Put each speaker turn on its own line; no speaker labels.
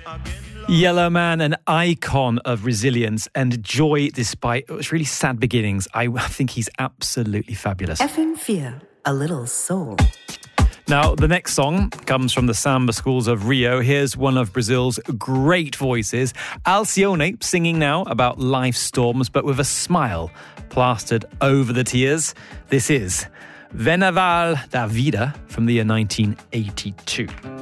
Yellowman, an icon of resilience and joy despite really sad beginnings. I think he's absolutely fabulous.
FM4, a little soul.
Now, the next song comes from the samba schools of Rio. Here's one of Brazil's great voices, Alcione, singing now about life's storms, but with a smile plastered over the tears. This is Vendaval da Vida from the year 1982.